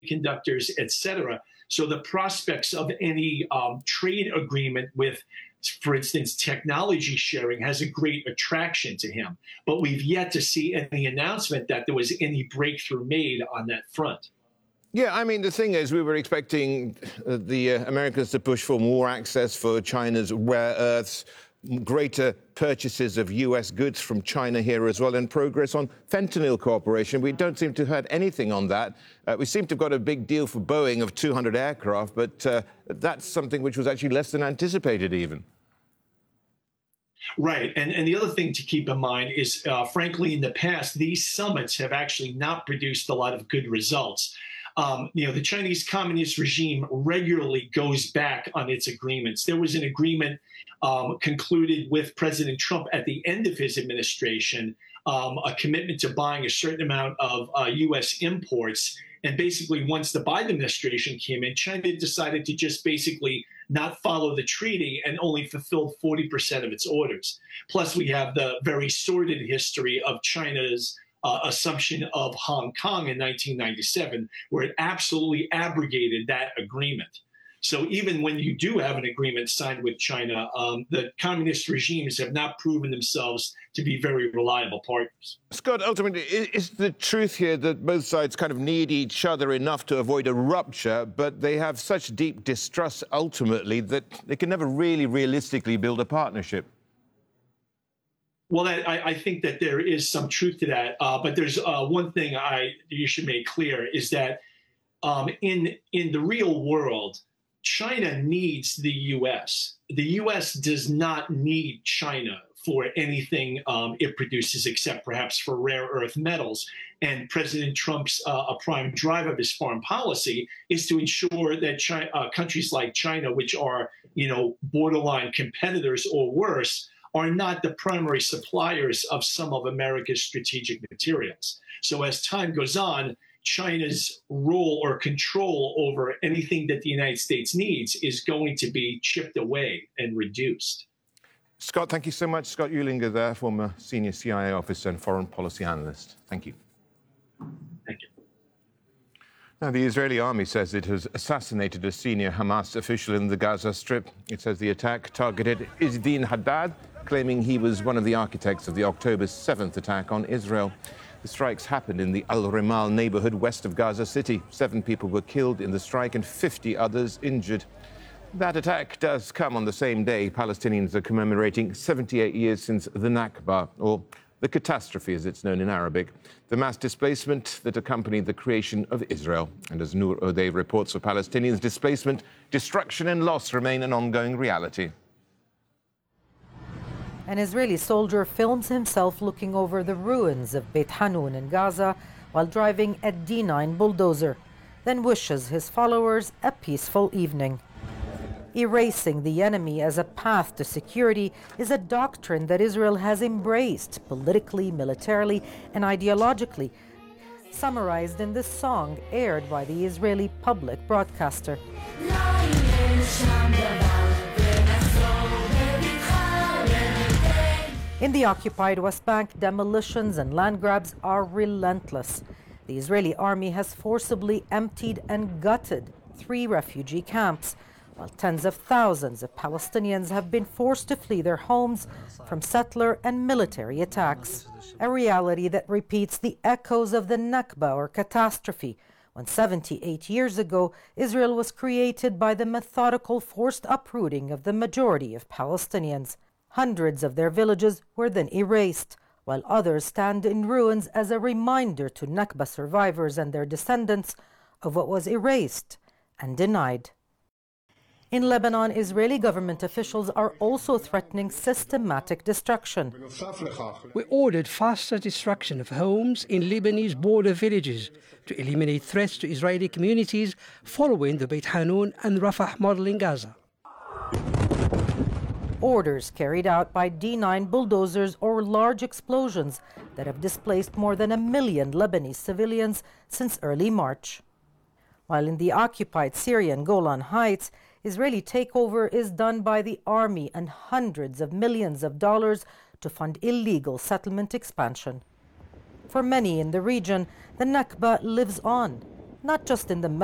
semiconductors, etc. So the prospects of any trade agreement with, for instance, technology sharing has a great attraction to him. But we've yet to see any announcement that there was any breakthrough made on that front. Yeah, I mean, the thing is, we were expecting the Americans to push for more access for China's rare earths, greater purchases of U.S. goods from China here as well, and progress on fentanyl cooperation. We don't seem to have heard anything on that. We seem to have got a big deal for Boeing of 200 aircraft, but that's something which was actually less than anticipated even. Right. And the other thing to keep in mind is, frankly, in the past, these summits have actually not produced a lot of good results. The Chinese Communist regime regularly goes back on its agreements. There was an agreement concluded with President Trump at the end of his administration, a commitment to buying a certain amount of U.S. imports. And basically, once the Biden administration came in, China decided to just basically not follow the treaty and only fulfilled 40% of its orders. Plus, we have the very sordid history of China's assumption of Hong Kong in 1997, where it absolutely abrogated that agreement. So even when you do have an agreement signed with China, the communist regimes have not proven themselves to be very reliable partners. Scott, ultimately, is the truth here that both sides kind of need each other enough to avoid a rupture, but they have such deep distrust ultimately that they can never really realistically build a partnership? Well, I think that there is some truth to that. But there's one thing you should make clear is that in the real world, China needs the U.S. The U.S. does not need China for anything it produces, except perhaps for rare earth metals. And President Trump's a prime driver of his foreign policy is to ensure that countries like China, which are, borderline competitors or worse, are not the primary suppliers of some of America's strategic materials. So as time goes on, China's role or control over anything that the United States needs is going to be chipped away and reduced. Scott, thank you so much. Scott Uehlinger there, former senior CIA officer and foreign policy analyst. Thank you. Thank you. Now, the Israeli army says it has assassinated a senior Hamas official in the Gaza Strip. It says the attack targeted Izzedine Haddad, claiming he was one of the architects of the October 7th attack on Israel. The strikes happened in the Al-Rimal neighborhood west of Gaza City. 7 people were killed in the strike and 50 others injured. That attack does come on the same day Palestinians are commemorating 78 years since the Nakba, or the catastrophe as it's known in Arabic, the mass displacement that accompanied the creation of Israel. And as Noor O'Day reports, for Palestinians, displacement, destruction and loss remain an ongoing reality. An Israeli soldier films himself looking over the ruins of Beit Hanun in Gaza while driving a D9 bulldozer, then wishes his followers a peaceful evening. Erasing the enemy as a path to security is a doctrine that Israel has embraced politically, militarily, and ideologically, summarized in this song aired by the Israeli public broadcaster. In the occupied West Bank, demolitions and land grabs are relentless. The Israeli army has forcibly emptied and gutted 3 refugee camps, while tens of thousands of Palestinians have been forced to flee their homes from settler and military attacks. A reality that repeats the echoes of the Nakba, or catastrophe, when 78 years ago Israel was created by the methodical forced uprooting of the majority of Palestinians. Hundreds of their villages were then erased, while others stand in ruins as a reminder to Nakba survivors and their descendants of what was erased and denied. In Lebanon, Israeli government officials are also threatening systematic destruction. We ordered faster destruction of homes in Lebanese border villages to eliminate threats to Israeli communities following the Beit Hanun and Rafah model in Gaza. Orders carried out by D9 bulldozers or large explosions that have displaced more than 1 million Lebanese civilians since early March. While in the occupied Syrian Golan Heights, Israeli takeover is done by the army and hundreds of millions of dollars to fund illegal settlement expansion. For many in the region, the Nakba lives on. not just in the